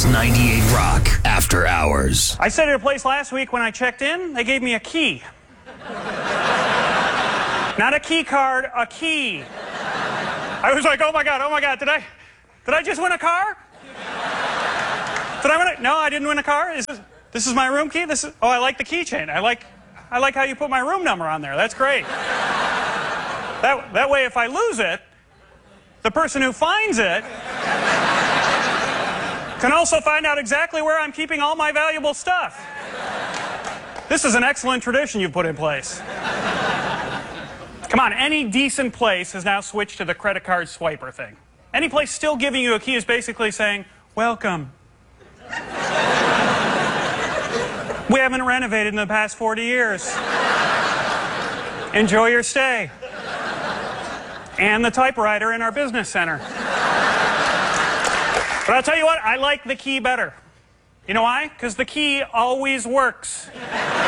is 98 Rock After Hours. I stayed at a place last week. When I checked in, they gave me a key. Not a key card, a key. I was like, oh my God, did I just win a car? Did I win it? No, I didn't win a car. This is my room key? Oh, I like the keychain. I like how you put my room number on there. That's great. That way, if I lose it, the person who finds it can also find out exactly where I'm keeping all my valuable stuff. This is an excellent tradition you've put in place. Come on, any decent place has now switched to the credit card swiper thing. Any place still giving you a key is basically saying, welcome. We haven't renovated in the past 40 years. Enjoy your stay. And the typewriter in our business center. But I'll tell you what, I like the key better. You know why? Because the key always works.